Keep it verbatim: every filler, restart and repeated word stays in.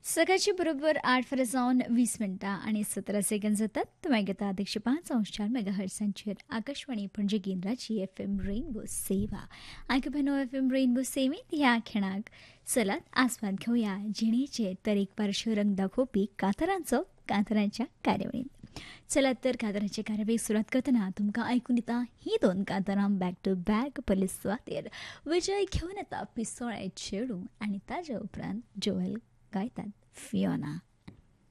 सकाळची बरोबर आठ फरक जावन वीस मिनटां आणि सतरा सेकंद जातात. तुम्ही ऐकता एकशे पाच अंश चार मेगा हर्सांचेर आकाशवाणी पणजे केंद्राची एफ एम रेनबो सेवा. आयकुपेनो एफ एम रेनबो सेवेत ह्या खिणाक चलात आस्वाद घेवया जिणेचे तरेकवार रंग दाखोवपी कांतारांचो कांतारांच्या कार्यावळीन. चलात तर कांतारांचे कार्यावळीक सुरवात करतना तुमकां आयकून येता ही दोन कांतारां बॅक टू बॅक. पयले सुवातेर विजय घेवन येता पिसोळे चेडू आनी ताजे उपरांत जोएल गायतात फियोना.